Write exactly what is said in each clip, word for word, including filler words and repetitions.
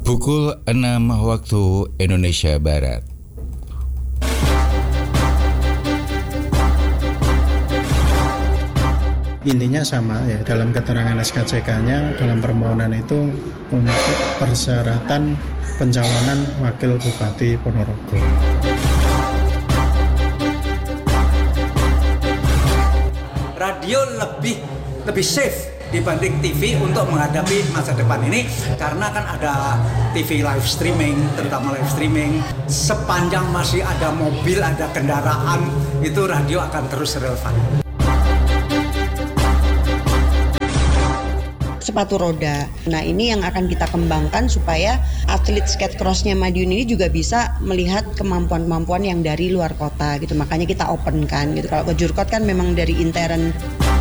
Pukul enam waktu Indonesia Barat. Intinya sama ya, dalam keterangan S K C K-nya dalam permohonan itu untuk persyaratan pencalonan Wakil Bupati Ponorogo. Radio lebih lebih safe dibanding T V untuk menghadapi masa depan ini, karena kan ada T V live streaming, terutama live streaming. Sepanjang masih ada mobil, ada kendaraan, itu radio akan terus relevan. Sepatu roda. Nah, ini yang akan kita kembangkan supaya atlet skate cross-nya Madiun ini juga bisa melihat kemampuan-kemampuan yang dari luar kota gitu. Makanya kita open kan gitu. Kalau ke Jurkot kan memang dari intern.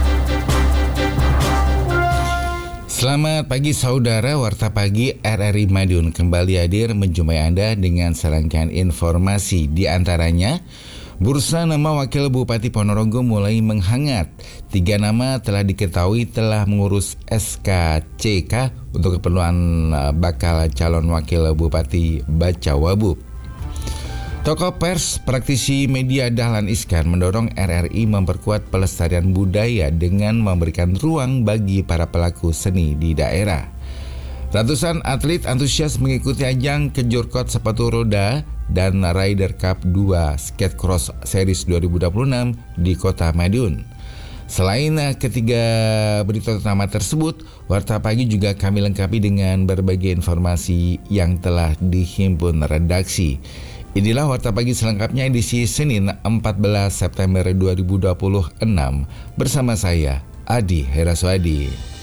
Selamat pagi saudara, Warta Pagi R R I Madiun kembali hadir menjumpai Anda dengan serangkaian informasi. Di antaranya, bursa nama Wakil Bupati Ponorogo mulai menghangat. Tiga nama telah diketahui telah mengurus S K C K untuk keperluan bakal calon Wakil Bupati Bacawabub. Tokoh pers, praktisi media Dahlan Iskan mendorong R R I memperkuat pelestarian budaya dengan memberikan ruang bagi para pelaku seni di daerah. Ratusan atlet antusias mengikuti ajang Kejurkot sepatu roda dan Ryder Cup dua Skate Cross Series dua ribu dua puluh enam di Kota Madiun. Selain ketiga berita utama tersebut, Warta Pagi juga kami lengkapi dengan berbagai informasi yang telah dihimpun redaksi. Inilah Warta Pagi selengkapnya edisi Senin empat belas September dua ribu dua puluh enam bersama saya, Adi Heraswadi.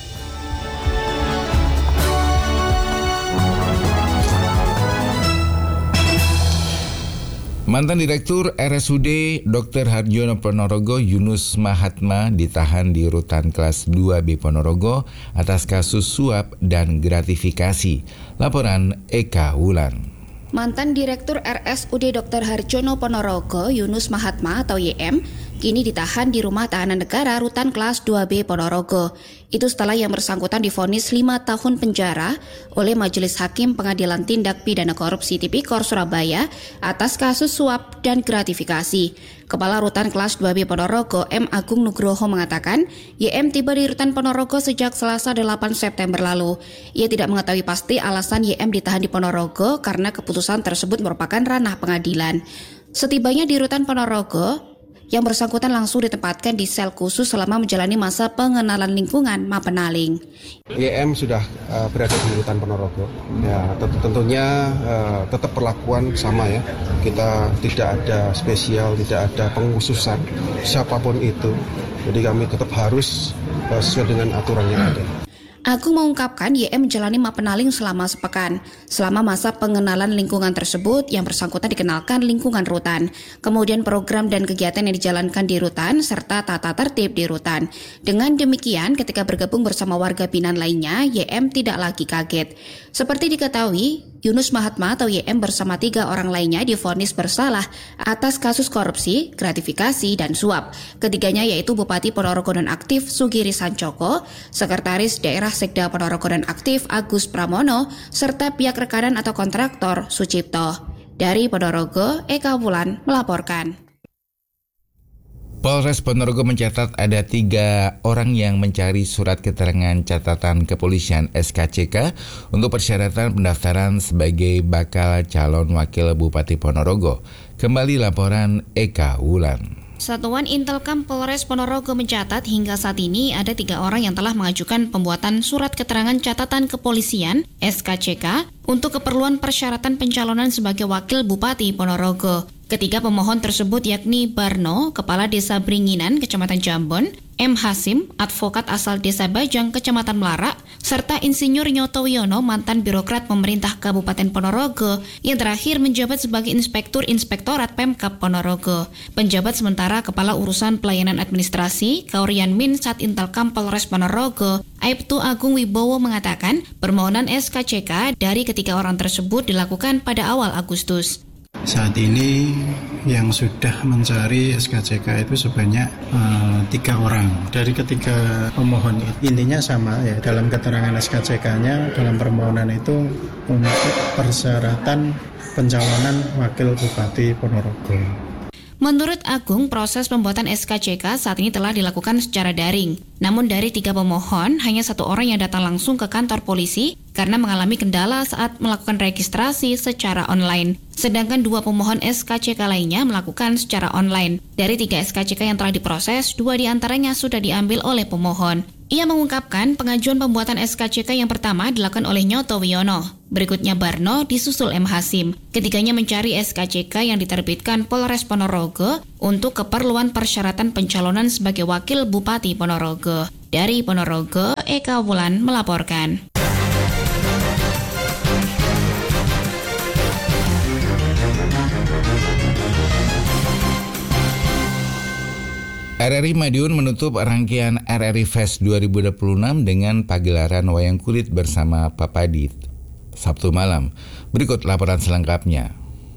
Mantan Direktur R S U D Doktor Harjono Ponorogo Yunus Mahatma ditahan di Rutan Kelas dua B Ponorogo atas kasus suap dan gratifikasi. Laporan Eka Wulan. Mantan Direktur R S U D Doktor Harjono Ponorogo Yunus Mahatma atau Y M kini ditahan di Rumah Tahanan Negara Rutan Kelas dua B Ponorogo. Itu setelah yang bersangkutan divonis lima tahun penjara oleh Majelis Hakim Pengadilan Tindak Pidana Korupsi Tipikor Surabaya atas kasus suap dan gratifikasi. Kepala Rutan Kelas dua B Ponorogo M. Agung Nugroho mengatakan Y M tiba di Rutan Ponorogo sejak Selasa delapan September lalu. Ia tidak mengetahui pasti alasan Y M ditahan di Ponorogo karena keputusan tersebut merupakan ranah pengadilan. Setibanya di Rutan Ponorogo, yang bersangkutan langsung ditempatkan di sel khusus selama menjalani masa pengenalan lingkungan Mapenaling. Y M sudah uh, berada di Rutan Ponorogo. Ya, tentunya uh, tetap perlakuan sama ya. Kita tidak ada spesial, tidak ada pengkhususan siapapun itu. Jadi kami tetap harus uh, sesuai dengan aturan yang ada. Agung mengungkapkan Y M menjalani Mapenaling selama sepekan. Selama masa pengenalan lingkungan tersebut, yang bersangkutan dikenalkan lingkungan rutan, kemudian program dan kegiatan yang dijalankan di rutan, serta tata tertib di rutan. Dengan demikian, ketika bergabung bersama warga binaan lainnya, Y M tidak lagi kaget. Seperti diketahui, Yunus Mahatma atau Y M bersama tiga orang lainnya divonis bersalah atas kasus korupsi, gratifikasi, dan suap. Ketiganya yaitu Bupati Ponorogo Nonaktif Sugiri Sancoko, Sekretaris Daerah Sekda Ponorogo Nonaktif Agus Pramono, serta pihak rekanan atau kontraktor Sucipto. Dari Ponorogo, Eka Wulan melaporkan. Polres Ponorogo mencatat ada tiga orang yang mencari surat keterangan catatan kepolisian S K C K untuk persyaratan pendaftaran sebagai bakal calon wakil Bupati Ponorogo. Kembali laporan Eka Wulan. Satuan Intelkam Polres Ponorogo mencatat hingga saat ini ada tiga orang yang telah mengajukan pembuatan surat keterangan catatan kepolisian S K C K untuk keperluan persyaratan pencalonan sebagai wakil Bupati Ponorogo. Ketiga pemohon tersebut yakni Barno, Kepala Desa Bringinan, Kecamatan Jambon, M. Hasim, advokat asal Desa Bajang, Kecamatan Melarak, serta Insinyur Nyoto Wiono, mantan birokrat pemerintah Kabupaten Ponorogo, yang terakhir menjabat sebagai Inspektur Inspektorat Pemkab Ponorogo. Penjabat sementara Kepala Urusan Pelayanan Administrasi, Kaurian Min Sat Intelkam Polres Ponorogo, Aibtu Agung Wibowo mengatakan permohonan S K C K dari ketiga orang tersebut dilakukan pada awal Agustus. Saat ini yang sudah mencari S K C K itu sebanyak uh, tiga orang. Dari ketiga pemohon intinya sama ya, dalam keterangan S K C K-nya dalam permohonan itu untuk persyaratan pencalonan Wakil Bupati Ponorogo. Menurut Agung, proses pembuatan S K C K saat ini telah dilakukan secara daring. Namun dari tiga pemohon, hanya satu orang yang datang langsung ke kantor polisi karena mengalami kendala saat melakukan registrasi secara online. Sedangkan dua pemohon S K C K lainnya melakukan secara online. Dari tiga S K C K yang telah diproses, dua diantaranya sudah diambil oleh pemohon. Ia mengungkapkan pengajuan pembuatan S K C K yang pertama dilakukan oleh Nyoto Wiono. Berikutnya Barno, disusul M. Hasim. Ketiganya mencari S K C K yang diterbitkan Polres Ponorogo untuk keperluan persyaratan pencalonan sebagai Wakil Bupati Ponorogo. Dari Ponorogo, Eka Wulan melaporkan. R R I Madiun menutup rangkaian R R I Fest dua ribu dua puluh enam dengan pagelaran wayang kulit bersama Papadi Sabtu malam. Berikut laporan selengkapnya.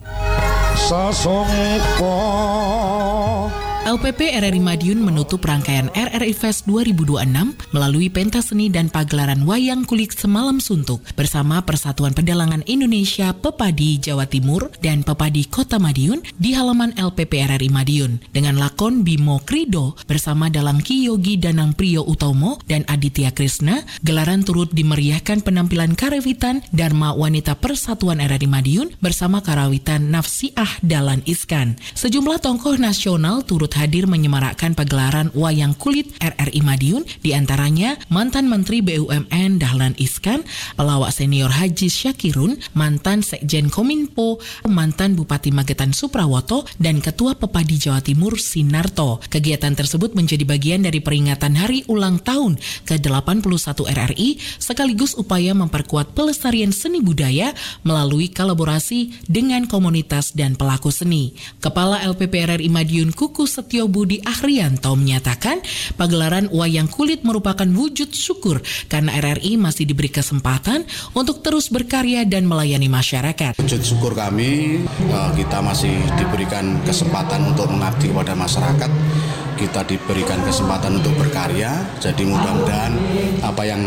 L P P R R I Madiun menutup rangkaian R R I Fest dua ribu dua puluh enam melalui pentas seni dan pagelaran wayang kulit semalam suntuk bersama Persatuan Pedalangan Indonesia Pepadi Jawa Timur dan Pepadi Kota Madiun di halaman L P P R R I Madiun dengan lakon Bimo Krido bersama Dalang Ki Yogi Danang Priyo Utomo dan Aditya Krisna. Gelaran turut dimeriahkan penampilan Karawitan Dharma Wanita Persatuan R R I Madiun bersama Karawitan Nafsiah Dahlan Iskan. Sejumlah tokoh nasional turut hadir menyemarakkan pagelaran wayang kulit R R I Madiun, diantaranya mantan Menteri B U M N Dahlan Iskan, pelawak senior Haji Syakirun, mantan Sekjen Kominfo, mantan Bupati Magetan Suprawoto, dan Ketua Pepadi Jawa Timur Sinarto. Kegiatan tersebut menjadi bagian dari peringatan hari ulang tahun ke delapan puluh satu R R I, sekaligus upaya memperkuat pelestarian seni budaya melalui kolaborasi dengan komunitas dan pelaku seni. Kepala L P P R R I Madiun Kuku Setio Budi Ahrianto menyatakan pagelaran wayang kulit merupakan wujud syukur karena R R I masih diberi kesempatan untuk terus berkarya dan melayani masyarakat. Wujud syukur kami, kita masih diberikan kesempatan untuk mengabdi kepada masyarakat, kita diberikan kesempatan untuk berkarya, jadi mudah-mudahan apa yang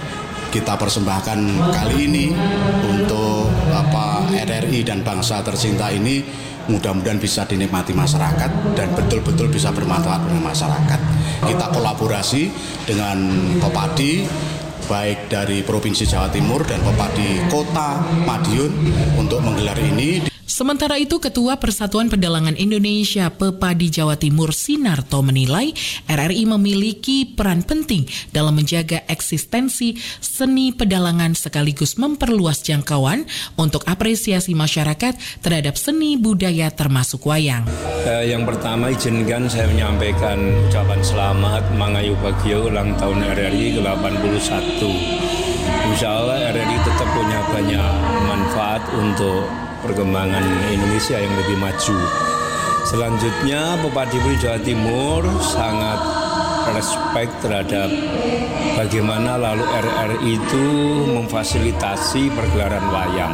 kita persembahkan kali ini untuk apa R R I dan bangsa tercinta ini mudah-mudahan bisa dinikmati masyarakat dan betul-betul bisa bermanfaat dengan masyarakat. Kita kolaborasi dengan Pepadi baik dari Provinsi Jawa Timur dan Pepadi Kota Madiun untuk menggelar ini. Sementara itu, Ketua Persatuan Pedalangan Indonesia Pepadi Jawa Timur Sinarto menilai R R I memiliki peran penting dalam menjaga eksistensi seni pedalangan sekaligus memperluas jangkauan untuk apresiasi masyarakat terhadap seni budaya termasuk wayang. Eh, yang pertama izinkan saya menyampaikan ucapan selamat Mangayu Bagio ulang tahun R R I ke delapan puluh satu. Insya Allah R R I tetap punya banyak manfaat untuk perkembangan Indonesia yang lebih maju. Selanjutnya Pepadi Jawa Timur sangat respect terhadap bagaimana lalu R R I itu memfasilitasi pergelaran wayang.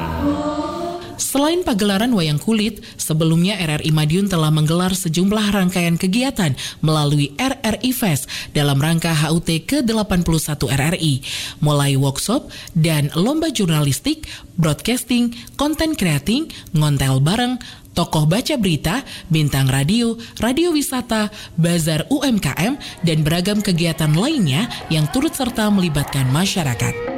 Selain pagelaran wayang kulit, sebelumnya R R I Madiun telah menggelar sejumlah rangkaian kegiatan melalui R R I Fest dalam rangka H U T ke delapan puluh satu R R I, mulai workshop dan lomba jurnalistik, broadcasting, konten creating, ngontel bareng, tokoh baca berita, bintang radio, radio wisata, bazar U M K M, dan beragam kegiatan lainnya yang turut serta melibatkan masyarakat.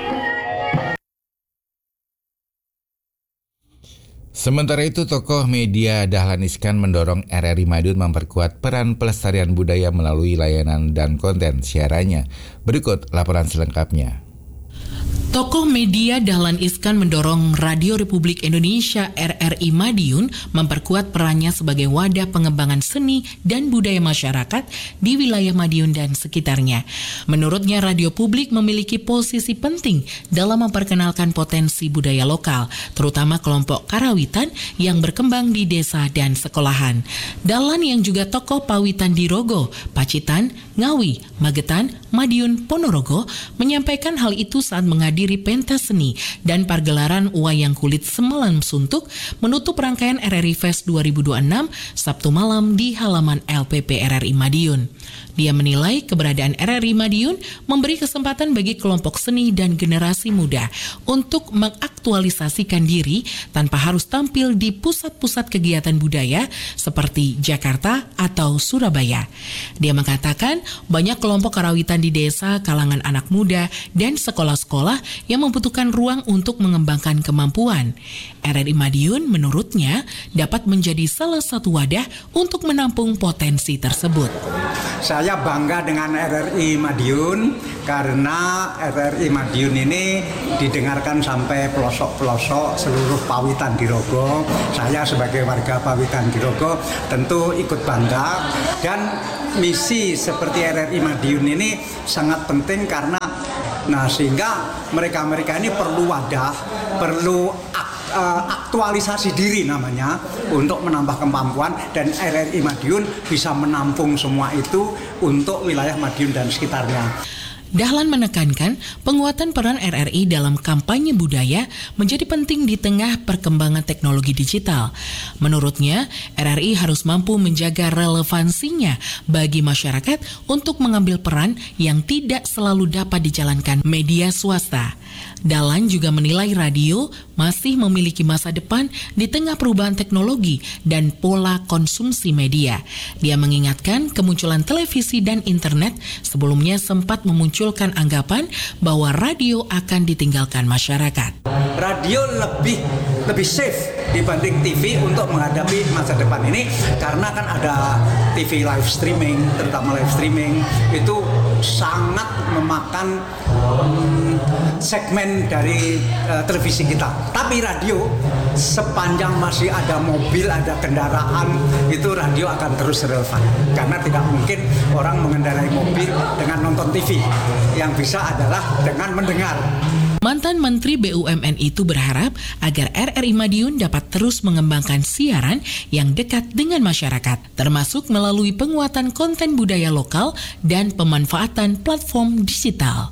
Sementara itu, tokoh media Dahlan Iskan mendorong R R I Madiun memperkuat peran pelestarian budaya melalui layanan dan konten siarannya. Berikut laporan selengkapnya. Tokoh media Dahlan Iskan mendorong Radio Republik Indonesia R R I Madiun memperkuat perannya sebagai wadah pengembangan seni dan budaya masyarakat di wilayah Madiun dan sekitarnya. Menurutnya, radio publik memiliki posisi penting dalam memperkenalkan potensi budaya lokal, terutama kelompok Karawitan yang berkembang di desa dan sekolahan. Dahlan yang juga tokoh Pawitan di Rogo, Pacitan, Ngawi, Magetan, Madiun, Ponorogo menyampaikan hal itu saat menghadiri menghadiri pentas seni dan pagelaran wayang kulit semalam suntuk menutup rangkaian R R I Fest dua ribu dua puluh enam Sabtu malam di halaman L P P R R I Madiun. Dia menilai keberadaan R R I Madiun memberi kesempatan bagi kelompok seni dan generasi muda untuk mengaktualisasikan diri tanpa harus tampil di pusat-pusat kegiatan budaya seperti Jakarta atau Surabaya. Dia mengatakan banyak kelompok karawitan di desa, kalangan anak muda, dan sekolah-sekolah yang membutuhkan ruang untuk mengembangkan kemampuan. R R I Madiun menurutnya dapat menjadi salah satu wadah untuk menampung potensi tersebut. Saya bangga dengan R R I Madiun karena R R I Madiun ini didengarkan sampai pelosok-pelosok seluruh Pawitan Dirogo. Saya sebagai warga Pawitan Dirogo tentu ikut bangga, dan misi seperti R R I Madiun ini sangat penting karena nah sehingga mereka-mereka ini perlu wadah, perlu aktualisasi diri namanya untuk menambah kemampuan, dan R R I Madiun bisa menampung semua itu untuk wilayah Madiun dan sekitarnya. Dahlan menekankan penguatan peran R R I dalam kampanye budaya menjadi penting di tengah perkembangan teknologi digital. Menurutnya, R R I harus mampu menjaga relevansinya bagi masyarakat untuk mengambil peran yang tidak selalu dapat dijalankan media swasta. Dahlan juga menilai radio masih memiliki masa depan di tengah perubahan teknologi dan pola konsumsi media. Dia mengingatkan kemunculan televisi dan internet sebelumnya sempat memunculkan anggapan bahwa radio akan ditinggalkan masyarakat. Radio lebih lebih safe dibanding T V untuk menghadapi masa depan ini, karena kan ada T V live streaming, terutama live streaming itu sangat memakan um, segmen dari uh, televisi kita. Tapi radio sepanjang masih ada mobil, ada kendaraan, itu radio akan terus relevan, karena tidak mungkin orang mengendarai mobil dengan nonton T V. Yang bisa adalah dengan mendengar. Mantan Menteri B U M N itu berharap agar R R I Madiun dapat terus mengembangkan siaran yang dekat dengan masyarakat, termasuk melalui penguatan konten budaya lokal dan pemanfaatan platform digital.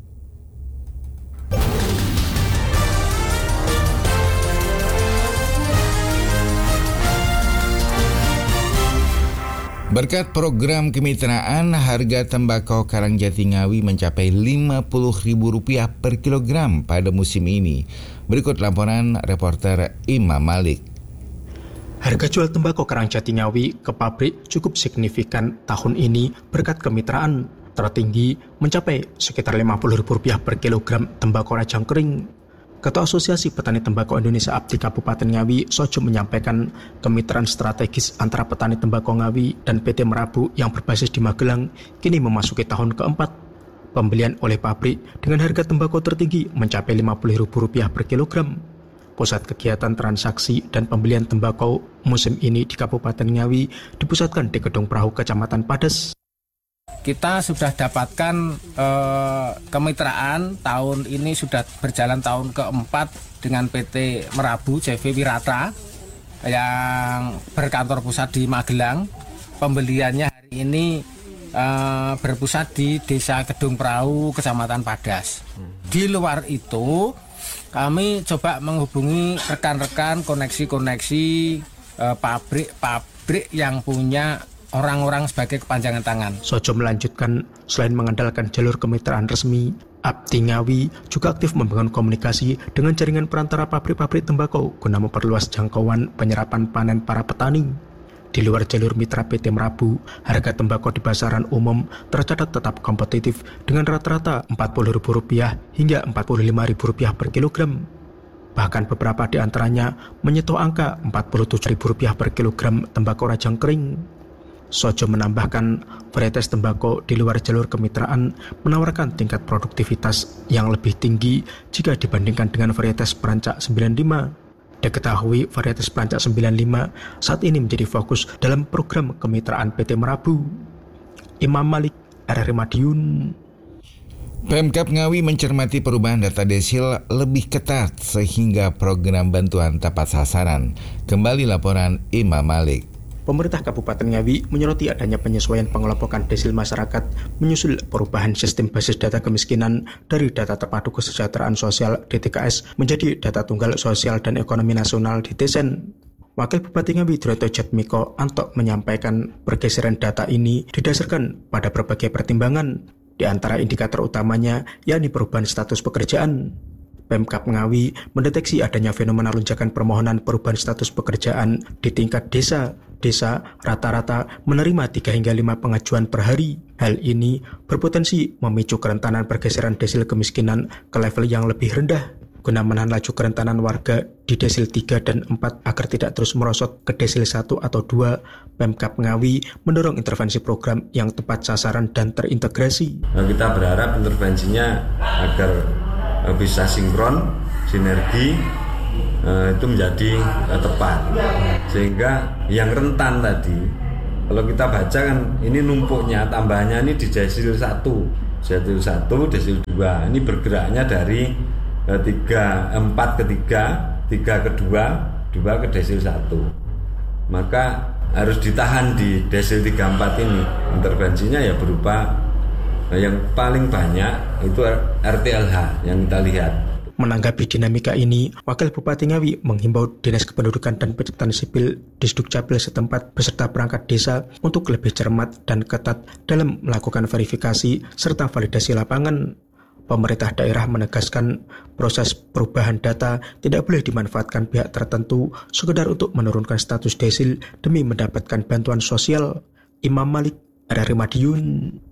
Berkat program kemitraan, harga tembakau Karangjati Ngawi mencapai lima puluh ribu rupiah per kilogram pada musim ini. Berikut laporan reporter Imam Malik. Harga jual tembakau Karangjati Ngawi ke pabrik cukup signifikan tahun ini berkat kemitraan. Tertinggi mencapai sekitar lima puluh ribu rupiah per kilogram tembakau rajang kering. Ketua Asosiasi Petani Tembakau Indonesia A P T I Kabupaten Ngawi, Sojo, menyampaikan kemitraan strategis antara petani tembakau Ngawi dan P T Merabu yang berbasis di Magelang kini memasuki tahun keempat. Pembelian oleh pabrik dengan harga tembakau tertinggi mencapai lima puluh ribu rupiah per kilogram. Pusat kegiatan transaksi dan pembelian tembakau musim ini di Kabupaten Ngawi dipusatkan di Gedung Perahu Kecamatan Padas. Kita sudah dapatkan eh, kemitraan tahun ini sudah berjalan tahun keempat dengan P T Merabu J V Wirata yang berkantor pusat di Magelang. Pembeliannya hari ini eh, berpusat di Desa Gedung Perahu Kecamatan Padas. Di luar itu kami coba menghubungi rekan-rekan koneksi-koneksi eh, pabrik-pabrik yang punya orang-orang sebagai kepanjangan tangan. Sojo melanjutkan, selain mengandalkan jalur kemitraan resmi, A P T I Ngawi juga aktif membangun komunikasi dengan jaringan perantara pabrik-pabrik tembakau guna memperluas jangkauan penyerapan panen para petani. Di luar jalur mitra P T Merabu, harga tembakau di pasaran umum tercatat tetap kompetitif dengan rata-rata empat puluh ribu rupiah hingga empat puluh lima ribu rupiah per kilogram. Bahkan beberapa di antaranya menyentuh angka empat puluh tujuh ribu rupiah per kilogram tembakau rajang kering. Sojo menambahkan, varietas tembakau di luar jalur kemitraan menawarkan tingkat produktivitas yang lebih tinggi jika dibandingkan dengan varietas perancak sembilan puluh lima. Diketahui varietas perancak sembilan puluh lima saat ini menjadi fokus dalam program kemitraan P T Merabu. Imam Malik, R R I Madiun. Pemkab Ngawi mencermati perubahan data desil lebih ketat sehingga program bantuan tepat sasaran. Kembali laporan Imam Malik. Pemerintah Kabupaten Ngawi menyoroti adanya penyesuaian pengelompokan desil masyarakat menyusul perubahan sistem basis data kemiskinan dari data terpadu kesejahteraan sosial D T K S menjadi data tunggal sosial dan ekonomi nasional D T S E N. Wakil Bupati Ngawi Droto Jatmiko Anto menyampaikan pergeseran data ini didasarkan pada berbagai pertimbangan, di antara indikator utamanya yakni perubahan status pekerjaan. Pemkab Ngawi mendeteksi adanya fenomena lonjakan permohonan perubahan status pekerjaan di tingkat desa. Desa rata-rata menerima tiga hingga lima pengajuan per hari. Hal ini berpotensi memicu kerentanan pergeseran desil kemiskinan ke level yang lebih rendah. Guna menahan laju kerentanan warga di desil tiga dan empat agar tidak terus merosot ke desil satu atau dua, Pemkab Ngawi mendorong intervensi program yang tepat sasaran dan terintegrasi. Nah, kita berharap intervensinya agar bisa sinkron, sinergi, eh, itu menjadi eh, tepat, sehingga yang rentan tadi, kalau kita baca kan ini numpuknya, tambahannya ini di desil satu, desil satu, desil dua, ini bergeraknya dari eh, tiga, empat ke tiga, tiga ke dua, dua ke desil satu, maka harus ditahan di desil tiga empat ini. Intervensinya ya berupa yang paling banyak itu R T L H yang kita lihat. Menanggapi dinamika ini, Wakil Bupati Ngawi menghimbau Dinas Kependudukan dan Pencatatan Sipil Disdukcapil setempat beserta perangkat desa untuk lebih cermat dan ketat dalam melakukan verifikasi serta validasi lapangan. Pemerintah daerah menegaskan proses perubahan data tidak boleh dimanfaatkan pihak tertentu sekedar untuk menurunkan status desil demi mendapatkan bantuan sosial. Imam Malik, R R I Madiun.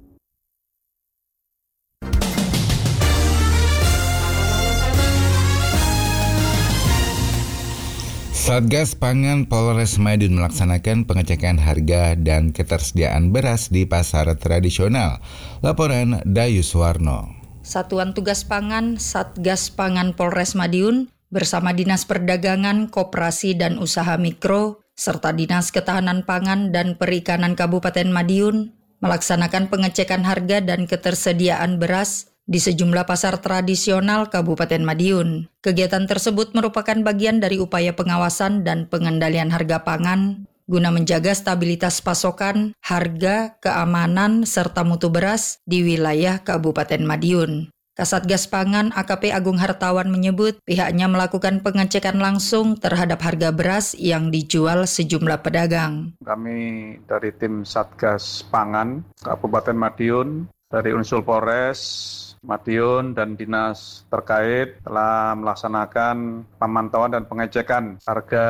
Satgas Pangan Polres Madiun melaksanakan pengecekan harga dan ketersediaan beras di pasar tradisional. Laporan Dayus Warno. Satuan Tugas Pangan Satgas Pangan Polres Madiun bersama Dinas Perdagangan, Koperasi dan Usaha Mikro serta Dinas Ketahanan Pangan dan Perikanan Kabupaten Madiun melaksanakan pengecekan harga dan ketersediaan beras di sejumlah pasar tradisional Kabupaten Madiun. Kegiatan tersebut merupakan bagian dari upaya pengawasan dan pengendalian harga pangan guna menjaga stabilitas pasokan, harga, keamanan, serta mutu beras di wilayah Kabupaten Madiun. Kasatgas Pangan A K P Agung Hartawan menyebut pihaknya melakukan pengecekan langsung terhadap harga beras yang dijual sejumlah pedagang. Kami dari tim Satgas Pangan Kabupaten Madiun, dari unsur Polres Madiun dan dinas terkait telah melaksanakan pemantauan dan pengecekan harga,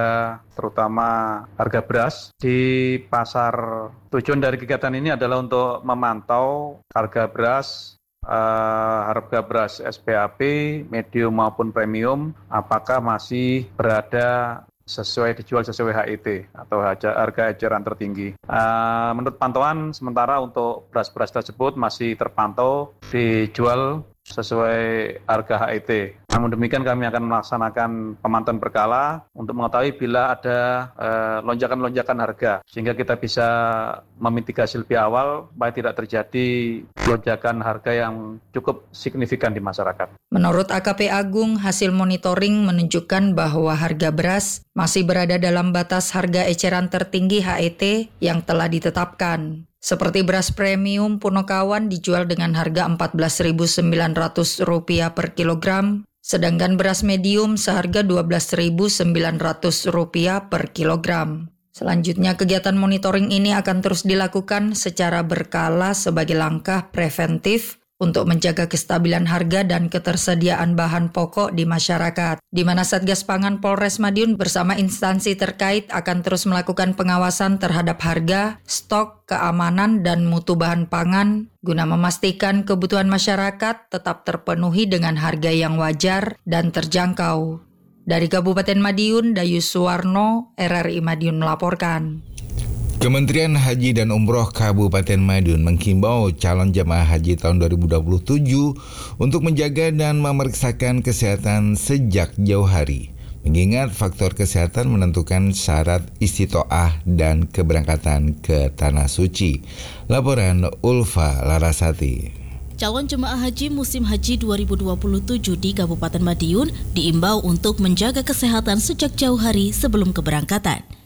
terutama harga beras di pasar. Tujuan dari kegiatan ini adalah untuk memantau harga beras, eh, harga beras S P A P, medium maupun premium, apakah masih berada sesuai dijual sesuai H I T atau harga eceran tertinggi. Uh, menurut pantauan sementara untuk beras-beras tersebut masih terpantau dijual sesuai harga H I T. Namun demikian kami akan melaksanakan pemantauan berkala untuk mengetahui bila ada uh, lonjakan-lonjakan harga sehingga kita bisa memitigasi lebih awal supaya tidak terjadi lonjakan harga yang cukup signifikan di masyarakat. Menurut A K P Agung, hasil monitoring menunjukkan bahwa harga beras masih berada dalam batas harga eceran tertinggi H I T yang telah ditetapkan. Seperti beras premium Punokawan dijual dengan harga empat belas ribu sembilan ratus rupiah per kilogram, sedangkan beras medium seharga dua belas ribu sembilan ratus rupiah per kilogram. Selanjutnya, kegiatan monitoring ini akan terus dilakukan secara berkala sebagai langkah preventif untuk menjaga kestabilan harga dan ketersediaan bahan pokok di masyarakat, di mana Satgas Pangan Polres Madiun bersama instansi terkait akan terus melakukan pengawasan terhadap harga, stok, keamanan, dan mutu bahan pangan, guna memastikan kebutuhan masyarakat tetap terpenuhi dengan harga yang wajar dan terjangkau. Dari Kabupaten Madiun, Dayus Suwarno, R R I Madiun melaporkan. Kementerian Haji dan Umroh Kabupaten Madiun menghimbau calon jemaah haji tahun dua ribu dua puluh tujuh untuk menjaga dan memeriksakan kesehatan sejak jauh hari, mengingat faktor kesehatan menentukan syarat istitoah dan keberangkatan ke Tanah Suci. Laporan Ulfa Larasati. Calon jemaah haji musim haji dua ribu dua puluh tujuh di Kabupaten Madiun diimbau untuk menjaga kesehatan sejak jauh hari sebelum keberangkatan.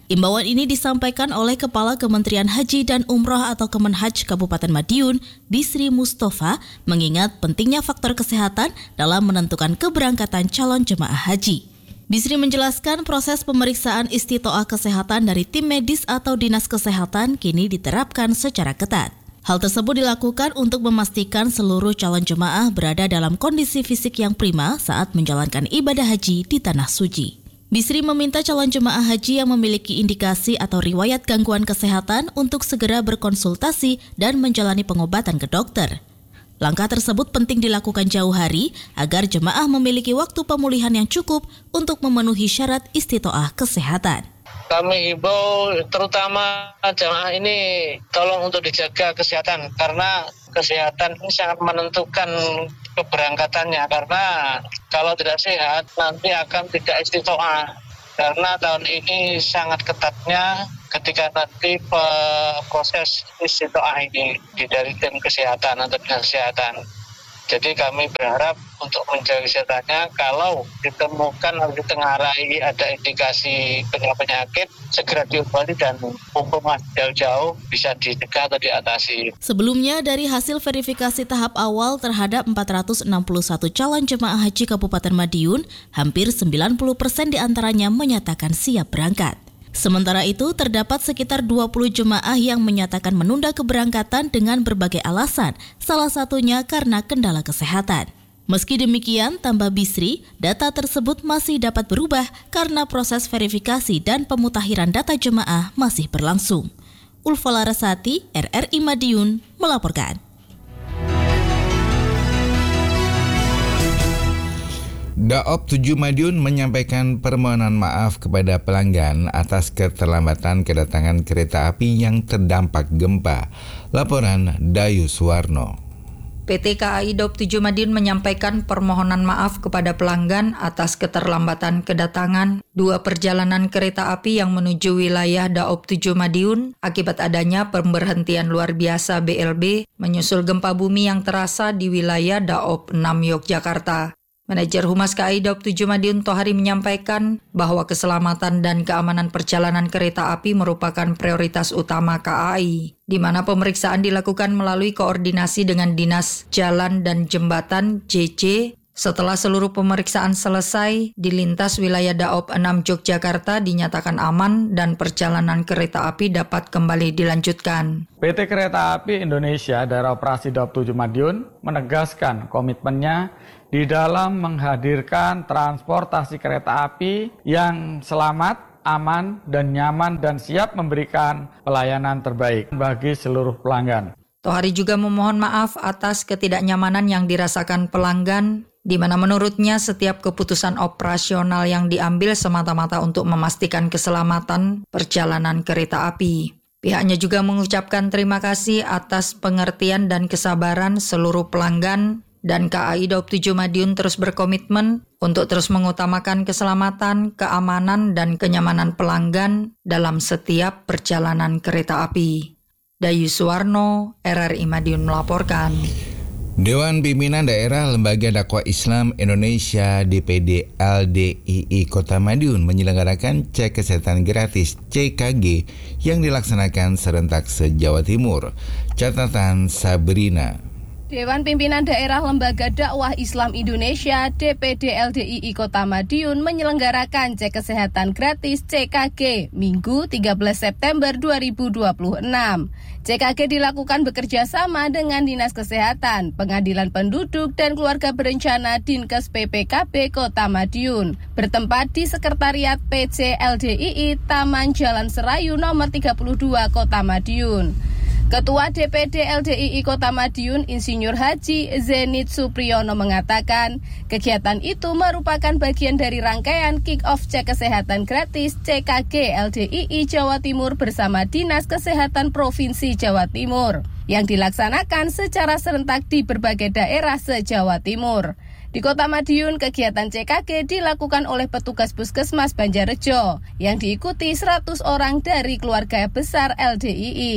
Imbauan ini disampaikan oleh Kepala Kementerian Haji dan Umroh atau Kemenhaj Kabupaten Madiun, Bisri Mustafa, mengingat pentingnya faktor kesehatan dalam menentukan keberangkatan calon jemaah haji. Bisri menjelaskan proses pemeriksaan istitoah kesehatan dari tim medis atau dinas kesehatan kini diterapkan secara ketat. Hal tersebut dilakukan untuk memastikan seluruh calon jemaah berada dalam kondisi fisik yang prima saat menjalankan ibadah haji di Tanah Suci. Bisri meminta calon jemaah haji yang memiliki indikasi atau riwayat gangguan kesehatan untuk segera berkonsultasi dan menjalani pengobatan ke dokter. Langkah tersebut penting dilakukan jauh hari agar jemaah memiliki waktu pemulihan yang cukup untuk memenuhi syarat istitoah kesehatan. Kami himbau terutama jemaah ini tolong untuk dijaga kesehatan karena kesehatan ini sangat menentukan keberangkatannya, karena kalau tidak sehat nanti akan tidak istitoah, karena tahun ini sangat ketatnya ketika nanti proses istitoah ini dari tim kesehatan atau dinas kesehatan. Jadi kami berharap untuk menjaga kesehatannya, kalau ditemukan atau ditengarai ada indikasi penyakit, segera diobati dan mumpung jauh-jauh bisa dicegah atau diatasi. Sebelumnya, dari hasil verifikasi tahap awal terhadap empat ratus enam puluh satu calon jemaah haji Kabupaten Madiun, hampir sembilan puluh persen diantaranya menyatakan siap berangkat. Sementara itu, terdapat sekitar dua puluh jemaah yang menyatakan menunda keberangkatan dengan berbagai alasan, salah satunya karena kendala kesehatan. Meski demikian, tambah Bisri, data tersebut masih dapat berubah karena proses verifikasi dan pemutakhiran data jemaah masih berlangsung. Ulfa Larasati, R R I Madiun, melaporkan. Daop tujuh Madiun menyampaikan permohonan maaf kepada pelanggan atas keterlambatan kedatangan kereta api yang terdampak gempa. Laporan Dayu Suwarno. P T K A I Daop tujuh Madiun menyampaikan permohonan maaf kepada pelanggan atas keterlambatan kedatangan dua perjalanan kereta api yang menuju wilayah Daop tujuh Madiun akibat adanya pemberhentian luar biasa B L B menyusul gempa bumi yang terasa di wilayah Daop enam Yogyakarta. Manajer Humas K A I Daop tujuh Madiun Tohari menyampaikan bahwa keselamatan dan keamanan perjalanan kereta api merupakan prioritas utama K A I, di mana pemeriksaan dilakukan melalui koordinasi dengan Dinas Jalan dan Jembatan J J. Setelah seluruh pemeriksaan selesai, di lintas wilayah Daop enam Yogyakarta dinyatakan aman dan perjalanan kereta api dapat kembali dilanjutkan. P T Kereta Api Indonesia Daerah Operasi Daop tujuh Madiun menegaskan komitmennya di dalam menghadirkan transportasi kereta api yang selamat, aman, dan nyaman dan siap memberikan pelayanan terbaik bagi seluruh pelanggan. Tohari juga memohon maaf atas ketidaknyamanan yang dirasakan pelanggan, di mana menurutnya setiap keputusan operasional yang diambil semata-mata untuk memastikan keselamatan perjalanan kereta api. Pihaknya juga mengucapkan terima kasih atas pengertian dan kesabaran seluruh pelanggan, dan K A I Daop tujuh Madiun terus berkomitmen untuk terus mengutamakan keselamatan, keamanan, dan kenyamanan pelanggan dalam setiap perjalanan kereta api. Dayu Suwarno, R R I Madiun melaporkan. Dewan Pimpinan Daerah Lembaga Dakwah Islam Indonesia D P D L D I I Kota Madiun menyelenggarakan cek kesehatan gratis C K G yang dilaksanakan serentak se-Jawa Timur. Catatan Sabrina. Dewan Pimpinan Daerah Lembaga Dakwah Islam Indonesia D P D L D I I Kota Madiun menyelenggarakan cek kesehatan gratis C K G Minggu tiga belas September dua ribu dua puluh enam. C K G dilakukan bekerja sama dengan Dinas Kesehatan, Pengadilan Penduduk dan Keluarga Berencana Dinkes P P K B Kota Madiun, bertempat di Sekretariat P C L D I I Taman Jalan Serayu nomor tiga puluh dua Kota Madiun. Ketua D P D L D I I Kota Madiun Insinyur Haji Zenit Supriyono mengatakan, kegiatan itu merupakan bagian dari rangkaian kick-off cek kesehatan gratis C K G L D I I Jawa Timur bersama Dinas Kesehatan Provinsi Jawa Timur yang dilaksanakan secara serentak di berbagai daerah se-Jawa Timur. Di Kota Madiun, kegiatan C K G dilakukan oleh petugas Puskesmas Banjarrejo yang diikuti seratus orang dari keluarga besar L D I I.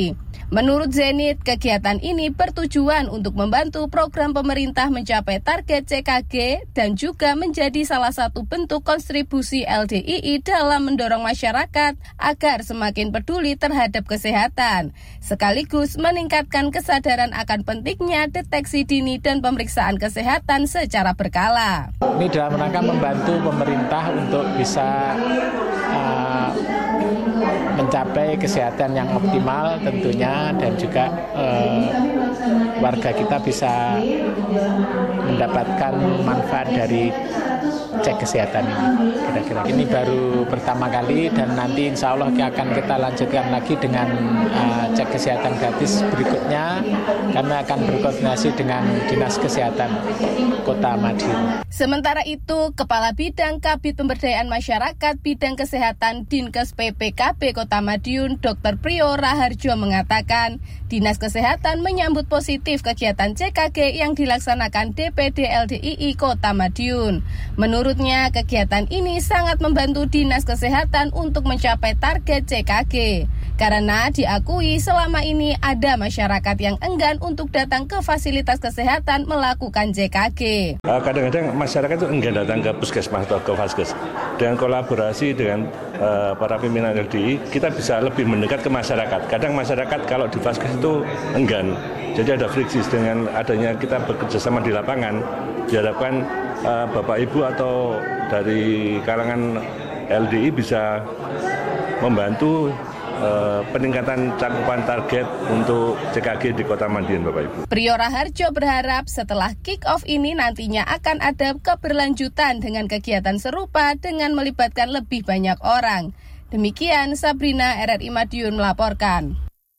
Menurut Zenit, kegiatan ini bertujuan untuk membantu program pemerintah mencapai target C K G dan juga menjadi salah satu bentuk kontribusi L D I I dalam mendorong masyarakat agar semakin peduli terhadap kesehatan, sekaligus meningkatkan kesadaran akan pentingnya deteksi dini dan pemeriksaan kesehatan secara berkala. Ini dalam rangka membantu pemerintah untuk bisa uh, mencapai kesehatan yang optimal tentunya, dan juga eh, warga kita bisa mendapatkan manfaat dari cek kesehatan ini. Kira-kira ini baru pertama kali, dan nanti insya Allah akan kita lanjutkan lagi dengan uh, cek kesehatan gratis berikutnya. Kami akan berkoordinasi dengan Dinas Kesehatan Kota Madiun. Sementara itu, Kepala Bidang Kabid Pemberdayaan Masyarakat Bidang Kesehatan Dinkes P P K B Kota Madiun, Dokter Priyo Raharjo mengatakan, Dinas Kesehatan menyambut positif kegiatan C K G yang dilaksanakan D P D L D I I Kota Madiun. Menurutnya, kegiatan ini sangat membantu Dinas Kesehatan untuk mencapai target C K G. Karena diakui selama ini ada masyarakat yang enggan untuk datang ke fasilitas kesehatan melakukan C K G. Kadang-kadang masyarakat itu enggan datang ke puskesmas atau ke vaskes. Dengan kolaborasi dengan uh, para pimpinan L D I I, kita bisa lebih mendekat ke masyarakat. Kadang masyarakat kalau di vaskes itu enggan. Jadi ada friksi. Dengan adanya kita bekerja sama di lapangan, diharapkan uh, Bapak Ibu atau dari kalangan L D I I bisa membantu Uh, peningkatan cakupan target untuk C K G di Kota Madiun, Bapak Ibu. Priyo Raharjo berharap setelah kick-off ini nantinya akan ada keberlanjutan dengan kegiatan serupa dengan melibatkan lebih banyak orang. Demikian Sabrina, R R I Madiun melaporkan.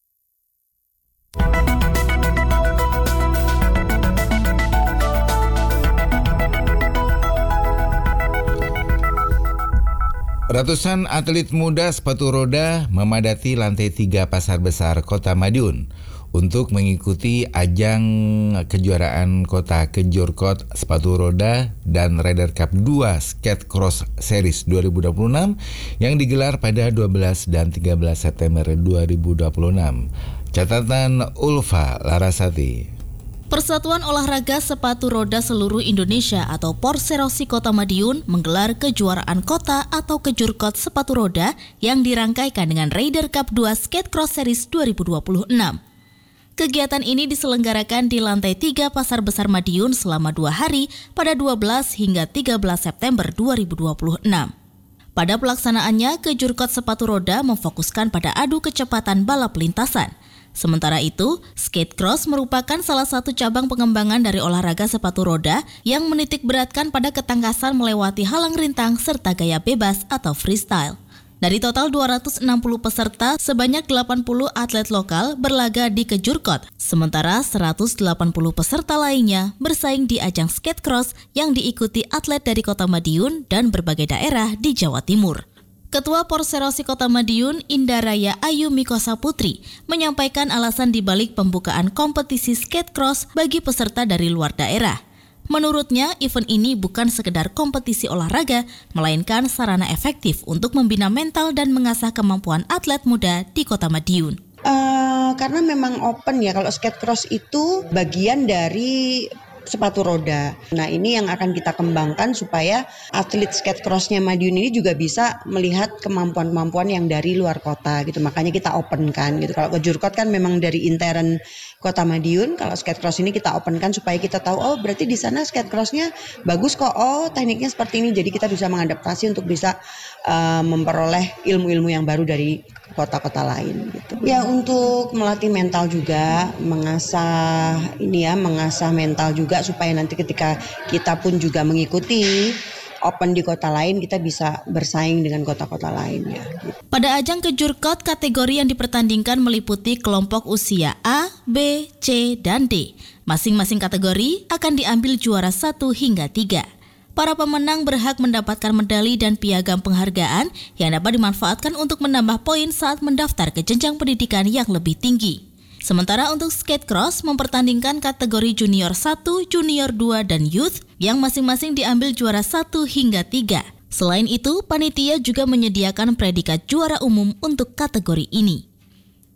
Ratusan atlet muda sepatu roda memadati lantai tiga pasar besar Kota Madiun untuk mengikuti ajang kejuaraan kota Kejurkot sepatu roda dan Ryder Cup dua Skate Cross Series dua ribu dua puluh enam yang digelar pada dua belas dan tiga belas September dua ribu dua puluh enam. Catatan Ulfa Larasati. Persatuan Olahraga Sepatu Roda Seluruh Indonesia atau Porserosi Kota Madiun menggelar kejuaraan kota atau Kejurkot sepatu roda yang dirangkaikan dengan Ryder Cup dua Skate Cross Series dua ribu dua puluh enam. Kegiatan ini diselenggarakan di lantai tiga Pasar Besar Madiun selama dua hari pada dua belas hingga tiga belas September dua ribu dua puluh enam. Pada pelaksanaannya, Kejurkot sepatu roda memfokuskan pada adu kecepatan balap lintasan. Sementara itu, skate cross merupakan salah satu cabang pengembangan dari olahraga sepatu roda yang menitik beratkan pada ketangkasan melewati halang rintang serta gaya bebas atau freestyle. Dari total dua ratus enam puluh peserta, sebanyak delapan puluh atlet lokal berlaga di Kejurkot, sementara seratus delapan puluh peserta lainnya bersaing di ajang skate cross yang diikuti atlet dari Kota Madiun dan berbagai daerah di Jawa Timur. Ketua Porserosi Kota Madiun, Indaraya Ayu Mikosa Putri, menyampaikan alasan dibalik pembukaan kompetisi skate cross bagi peserta dari luar daerah. Menurutnya, event ini bukan sekedar kompetisi olahraga, melainkan sarana efektif untuk membina mental dan mengasah kemampuan atlet muda di Kota Madiun. Uh, karena memang open ya, kalau skate cross itu bagian dari sepatu roda. Nah, ini yang akan kita kembangkan supaya atlet skate cross-nya Madiun ini juga bisa melihat kemampuan-kemampuan yang dari luar kota gitu. Makanya kita open kan gitu. Kalau Kejurkot kan memang dari intern Kota Madiun, kalau skate cross ini kita open kan supaya kita tahu, oh berarti di sana skate cross-nya bagus kok. Oh, tekniknya seperti ini. Jadi kita bisa mengadaptasi untuk bisa uh, memperoleh ilmu-ilmu yang baru dari kota-kota lain gitu. Ya, untuk melatih mental juga, mengasah ini ya, mengasah mental juga supaya nanti ketika kita pun juga mengikuti open di kota lain, kita bisa bersaing dengan kota-kota lainnya. Pada ajang Kejurkot, kategori yang dipertandingkan meliputi kelompok usia A, B, C, dan D. Masing-masing kategori akan diambil juara satu hingga tiga. Para pemenang berhak mendapatkan medali dan piagam penghargaan yang dapat dimanfaatkan untuk menambah poin saat mendaftar ke jenjang pendidikan yang lebih tinggi. Sementara untuk skate cross mempertandingkan kategori junior satu, junior dua, dan youth yang masing-masing diambil juara satu hingga tiga. Selain itu, panitia juga menyediakan predikat juara umum untuk kategori ini.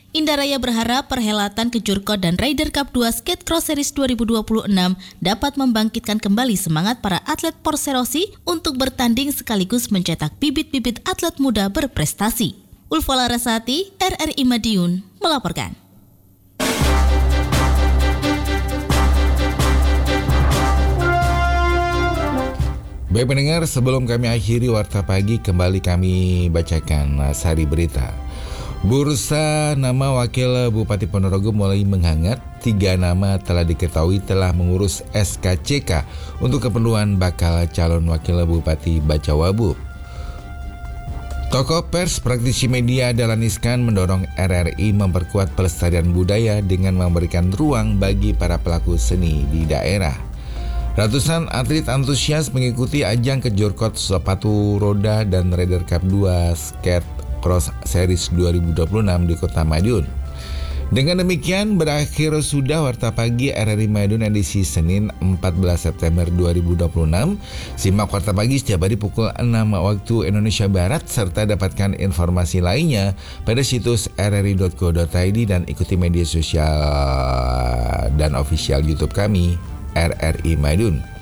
Indaraya berharap perhelatan Kejurkot dan Ryder Cup dua Skate Cross Series dua ribu dua puluh enam dapat membangkitkan kembali semangat para atlet Porserosi untuk bertanding sekaligus mencetak bibit-bibit atlet muda berprestasi. Ulfa Larasati, R R I Madiun, melaporkan. Baik pendengar, sebelum kami akhiri Warta Pagi, kembali kami bacakan sari berita. Bursa nama Wakil Bupati Ponorogo mulai menghangat. Tiga nama telah diketahui telah mengurus S K C K untuk keperluan bakal calon Wakil Bupati Bacawabu. Tokoh pers, praktisi media Dahlan Iskan mendorong R R I memperkuat pelestarian budaya dengan memberikan ruang bagi para pelaku seni di daerah. Ratusan atlet antusias mengikuti ajang Kejurkot sepatu roda dan Ryder Cup dua Skate Cross Series dua ribu dua puluh enam di Kota Madiun. Dengan demikian berakhir sudah Warta Pagi R R I Madiun edisi Senin empat belas September dua ribu dua puluh enam. Simak Warta Pagi setiap hari pukul enam waktu Indonesia Barat serta dapatkan informasi lainnya pada situs r r i dot co dot i d dan ikuti media sosial dan official YouTube kami R R I Madiun.